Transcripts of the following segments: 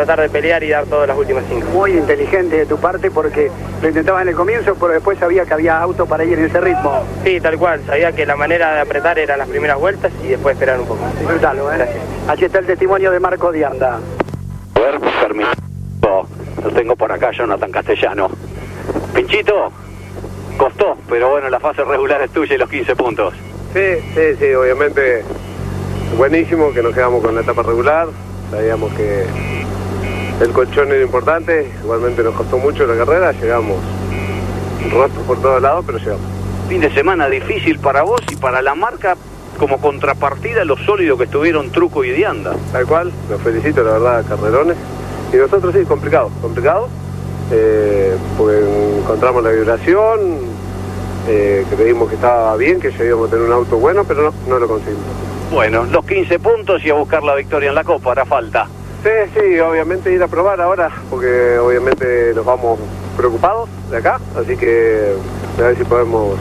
tratar de pelear y dar todas las últimas 5. Muy inteligente de tu parte porque lo intentabas en el comienzo, pero después sabía que había auto para ir en ese ritmo. Sí, tal cual, sabía que la manera de apretar eran las primeras vueltas y después esperar un poco. Disfrutalo, ¿eh? Gracias. Aquí está el testimonio de Marco Dianda. A ver, permiso. Lo tengo por acá, Jonathan Castellano. Pinchito, costó, pero bueno, la fase regular es tuya y los 15 puntos. Sí, obviamente buenísimo que nos quedamos con la etapa regular. Sabíamos que el colchón era importante, igualmente nos costó mucho la carrera, llegamos rotos por todos lados, pero llegamos. Fin de semana difícil para vos y para la marca, como contrapartida lo sólido que estuvieron Truco y Dianda. Tal cual, los felicito, la verdad, carrerones. Y nosotros sí, complicado, porque encontramos la vibración, creímos que estaba bien, que ya íbamos a tener un auto bueno, pero no lo conseguimos. Bueno, los 15 puntos y a buscar la victoria en la Copa, hará falta. Sí, obviamente ir a probar ahora, porque obviamente nos vamos preocupados de acá, así que a ver si podemos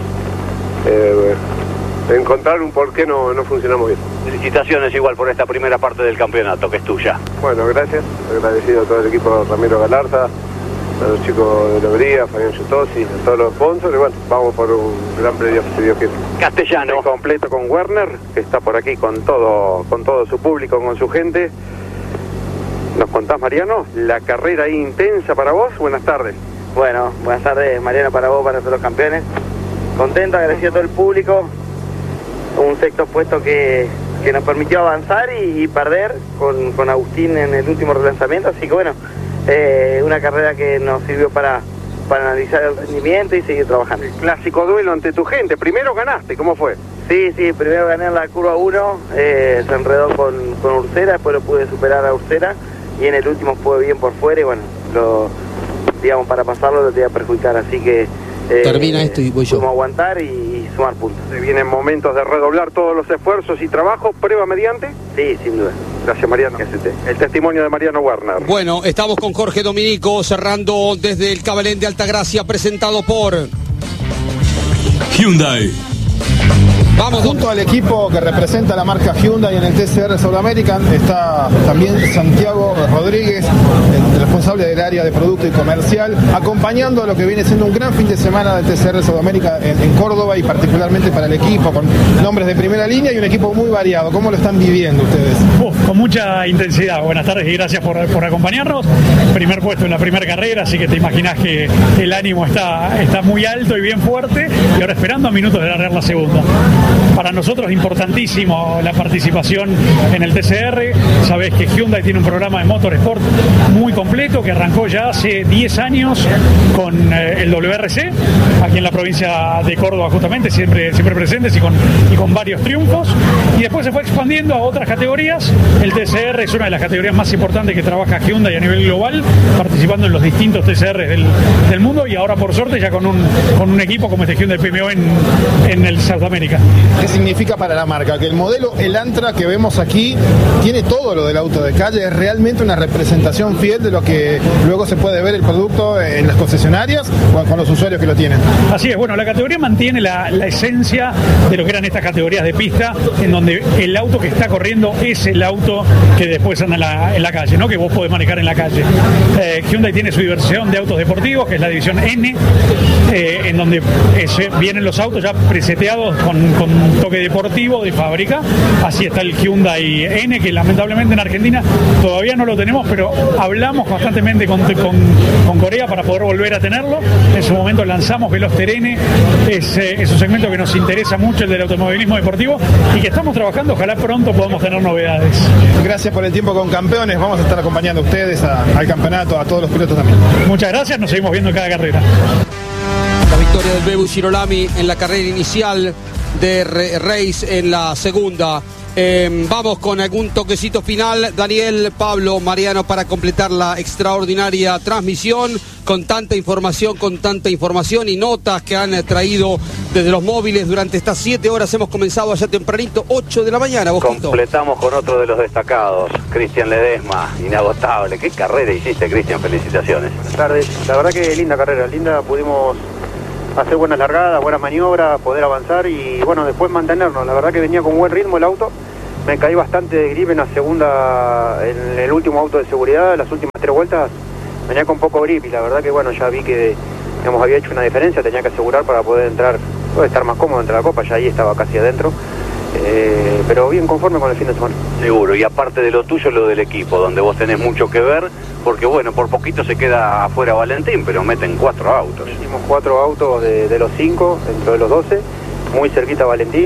encontrar un por qué no funcionamos bien. Felicitaciones igual por esta primera parte del campeonato, que es tuya. Bueno, gracias, agradecido a todo el equipo, Ramiro Galarza, a los chicos de Lobría, Fabián Yutosi, a todos los sponsors, y bueno, vamos por un gran premio, si Dios quiere. Castellano. Completo con Werner, que está por aquí con todo su público, con su gente. ¿Nos contás, Mariano, la carrera ahí intensa para vos? Buenas tardes. Bueno, buenas tardes, Mariano, para vos, para todos los campeones. Contento, agradecido a todo el público. Un sexto puesto que nos permitió avanzar y perder con Agustín en el último relanzamiento, así que bueno, una carrera que nos sirvió para analizar el rendimiento y seguir trabajando. Clásico duelo ante tu gente, primero ganaste, ¿cómo fue? Sí, primero gané en la curva 1, se enredó con Ursera, después lo pude superar a Ursera y en el último fue bien por fuera y bueno, digamos, para pasarlo lo tenía que perjudicar, así que termina esto y voy yo. Pudimos aguantar y sumar puntos. Se vienen momentos de redoblar todos los esfuerzos y trabajo, prueba mediante. Sí, sin duda. Gracias, Mariano. El testimonio de Mariano Werner. Bueno, estamos con Jorge Dominico cerrando desde el Cabalén de Altagracia, presentado por Hyundai. Vamos junto al equipo que representa la marca Hyundai en el TCR Sudamerican está también Santiago Rodríguez, el responsable del área de producto y comercial, acompañando a lo que viene siendo un gran fin de semana del TCR Sudamérica en Córdoba y particularmente para el equipo, con nombres de primera línea y un equipo muy variado. ¿Cómo lo están viviendo ustedes? Con mucha intensidad. Buenas tardes y gracias por acompañarnos. Primer puesto en la primera carrera, así que te imaginas que el ánimo está muy alto y bien fuerte y ahora esperando a minutos de largar la segunda. Para nosotros es importantísimo la participación en el TCR. Sabés que Hyundai tiene un programa de motorsport muy completo que arrancó ya hace 10 años con el WRC, aquí en la provincia de Córdoba justamente, siempre presentes y con varios triunfos. Y después se fue expandiendo a otras categorías. El TCR es una de las categorías más importantes que trabaja Hyundai a nivel global, participando en los distintos TCR del mundo y ahora por suerte ya con un equipo como este Hyundai PMO en el Sudamérica. ¿Qué significa para la marca? Que el modelo Elantra que vemos aquí tiene todo lo del auto de calle, es realmente una representación fiel de lo que luego se puede ver el producto en las concesionarias o con los usuarios que lo tienen. Así es, bueno, la categoría mantiene la esencia de lo que eran estas categorías de pista, en donde el auto que está corriendo es el auto que después anda en la calle, ¿no? Que vos podés manejar en la calle. Hyundai tiene su división de autos deportivos, que es la división N, en donde vienen los autos ya preseteados con toque deportivo de fábrica. Así está el Hyundai N, que lamentablemente en Argentina todavía no lo tenemos, pero hablamos constantemente con Corea para poder volver a tenerlo. En su momento lanzamos Veloster N, es un segmento que nos interesa mucho, el del automovilismo deportivo, y que estamos trabajando, ojalá pronto podamos tener novedades. Gracias por el tiempo con campeones, vamos a estar acompañando a ustedes al campeonato, a todos los pilotos también. Muchas gracias, nos seguimos viendo en cada carrera. La victoria del Bebu Girolami en la carrera inicial de Race en la segunda. Vamos con algún toquecito final, Daniel, Pablo, Mariano, para completar la extraordinaria transmisión con tanta información y notas que han traído desde los móviles durante estas 7 horas. Hemos comenzado allá tempranito, 8 de la mañana. Bosquito. Completamos con otro de los destacados, Cristian Ledesma, inagotable. ¿Qué carrera hiciste, Cristian? Felicitaciones. Buenas tardes. La verdad que linda carrera, pudimos hacer buenas largadas, buenas maniobras, poder avanzar y bueno, después mantenernos. La verdad que venía con buen ritmo el auto me caí bastante de grip en la segunda, en el último auto de seguridad, las últimas 3 vueltas venía con poco grip y la verdad que bueno, ya vi que digamos, había hecho una diferencia, tenía que asegurar para poder estar más cómodo entre la copa, ya ahí estaba casi adentro, pero bien conforme con el fin de semana. Seguro, y aparte de lo tuyo, lo del equipo, donde vos tenés mucho que ver, porque bueno, por poquito se queda afuera Valentín, pero meten 4 autos. Hicimos 4 autos de los 5, dentro de los 12, muy cerquita Valentín,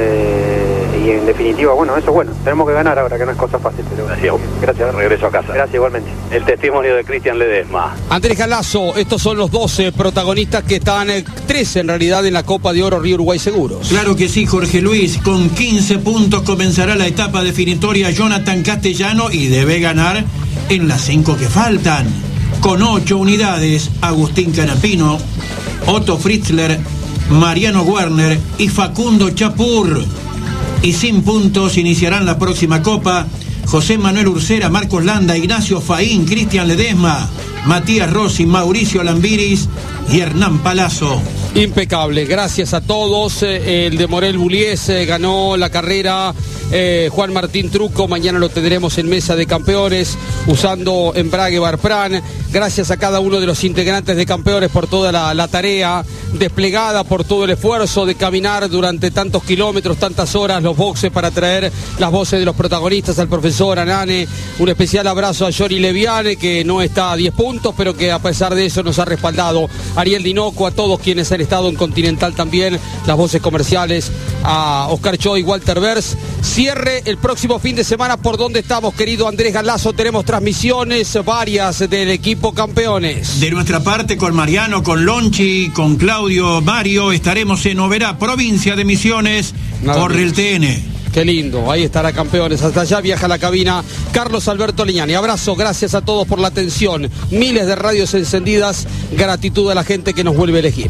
y en definitiva, bueno, eso es bueno, tenemos que ganar ahora, que no es cosa fácil, pero gracias, regreso a casa. Gracias igualmente. El testimonio de Cristian Ledesma. Andrés Galazo, estos son los 12 protagonistas que están, 13 en realidad, en la Copa de Oro Río Uruguay Seguros. Claro que sí, Jorge Luis, con 15 puntos comenzará la etapa definitoria Jonathan Castellano y debe ganar en las 5 que faltan. Con 8 unidades, Agustín Canapino, Otto Fritzler, Mariano Werner y Facundo Chapur. Y sin puntos iniciarán la próxima Copa José Manuel Ursera, Marcos Landa, Ignacio Faín, Cristian Ledesma, Matías Rossi, Mauricio Lambiris y Hernán Palazzo. Impecable, gracias a todos. El de Morel Bullies ganó la carrera. Juan Martín Truco, mañana lo tendremos en Mesa de Campeones usando embrague Barpran. Gracias a cada uno de los integrantes de Campeones por toda la tarea desplegada, por todo el esfuerzo de caminar durante tantos kilómetros, tantas horas, los boxes para traer las voces de los protagonistas, al profesor Anane. Un especial abrazo a Jory Leviane, que no está a 10 puntos, pero que a pesar de eso nos ha respaldado. Ariel Dinoco, a todos quienes han estado en Continental también, las voces comerciales, a Oscar Cho y Walter Vers. Cierre el próximo fin de semana. ¿Por dónde estamos, querido Andrés Galazo? Tenemos transmisiones varias del equipo Campeones. De nuestra parte, con Mariano, con Lonchi, con Claudio, Mario, estaremos en Oberá, provincia de Misiones. Corre el TN. Qué lindo, ahí estará Campeones. Hasta allá viaja la cabina Carlos Alberto Leñani. Abrazo, gracias a todos por la atención. Miles de radios encendidas. Gratitud a la gente que nos vuelve a elegir.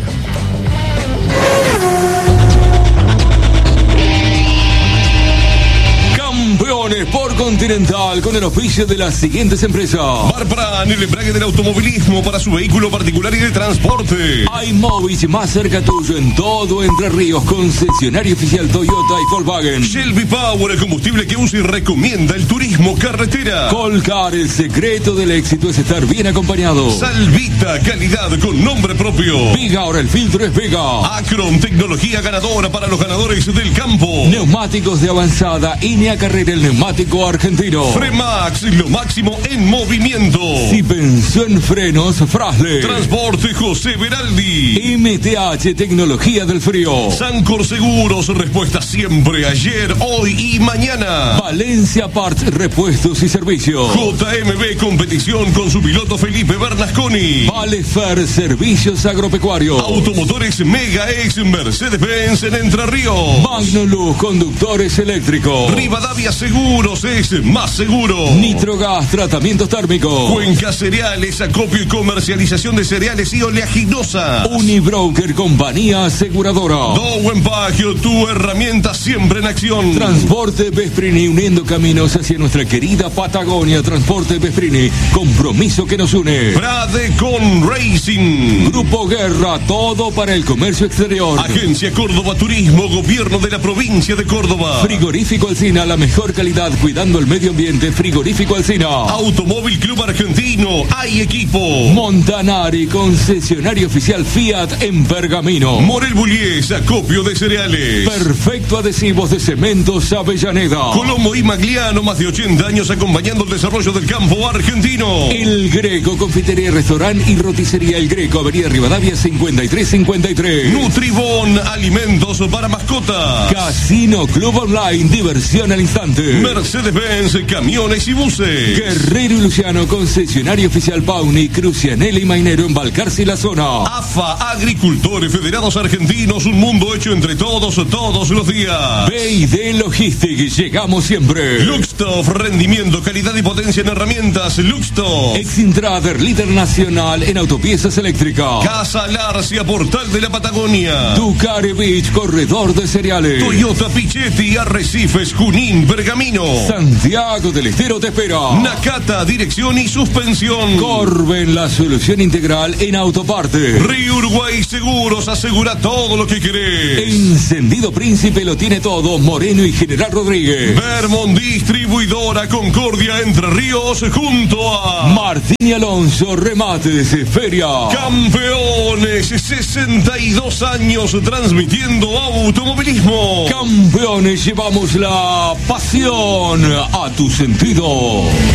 Campeones por Continental, con el oficio de las siguientes empresas: Barpran, el embrague del automovilismo para su vehículo particular y de transporte. iMovis, más cerca tuyo en todo Entre Ríos, concesionario oficial Toyota y Volkswagen. Shelby Power, el combustible que usa y recomienda el turismo carretera. Colcar, el secreto del éxito es estar bien acompañado. Salvita, calidad con nombre propio. Viga, ahora el filtro es Vega. Acron, tecnología ganadora para los ganadores del campo. Neumáticos de avanzada, INEA Carrera, el neumático argentino. Fremax, lo máximo en movimiento. Si pensó en frenos, Frasle. Transporte José Veraldi. MTH, tecnología del frío. Sancor Seguros, respuesta siempre, ayer, hoy y mañana. Valencia Parts, repuestos y servicios. JMB Competición con su piloto Felipe Bernasconi. Valefer, servicios agropecuarios. Automotores Mega X, Mercedes-Benz en Entre Ríos. Magnolux, conductores eléctricos. Rivadavia Seguros es más seguro. Nitrogas, tratamientos térmicos. Cuenca Cereales, acopio y comercialización de cereales y oleaginosas. Unibroker, compañía aseguradora. Dowen Pagio, tu herramienta siempre en acción. Transporte Vesprini, uniendo caminos hacia nuestra querida Patagonia. Transporte Vesprini, compromiso que nos une. Pradecon Racing. Grupo Guerra, todo para el comercio exterior. Agencia Córdoba Turismo, gobierno de la provincia de Córdoba. Frigorífico Alsina, la mejor calidad cuidando el medio ambiente. Frigorífico Alsina. Automóvil Club Argentino, hay equipo. Montanari, concesionario oficial Fiat en Pergamino. Morel Bullies, acopio de cereales. Perfecto adhesivos de cementos Avellaneda. Colombo y Magliano, más de 80 años acompañando el desarrollo del campo argentino. El Greco, confitería, restaurante y roticería El Greco, avenida Rivadavia 5353. Nutribón, alimentos para mascota. Casino Club Online, diversión al instante. Mercedes-Benz, camiones y buses. Guerrero y Luciano, concesionario oficial Pauni, Crucianelli y Mainero en Balcarce y la zona. AFA, Agricultores Federados Argentinos, un mundo hecho entre todos, todos los días. B&D Logistics, llegamos siempre. Lux Luxtoff, rendimiento, calidad y potencia en herramientas. Luxtoff. Exintrader, líder nacional en autopiezas eléctricas. Casa Larcia, Portal de la Patagonia. Ducare Beach, corredor de cereales. Toyota Pichetti, Arrecifes, Junín, Pergamino. Santiago del Estero te espera. Nakata, dirección y suspensión. Corben, la solución integral en autoparte. Río Uruguay Seguros, asegura todo lo que querés. Encendido Príncipe lo tiene todo, Moreno y General Rodríguez. Vermont Distribuidora Concordia, Entre Ríos, junto a Martín y Alonso, remates, feria. Campeones, 62 años transmitiendo automovilismo. Campeones, llevamos la pasión a tu sentido.